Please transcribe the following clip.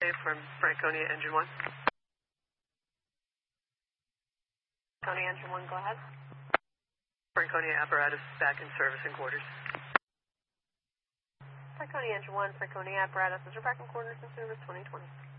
from Franconia Engine 1. Franconia Engine 1, go ahead. Franconia apparatus back in service and quarters. Franconia Engine 1, Franconia apparatus is back in quarters and service 2020.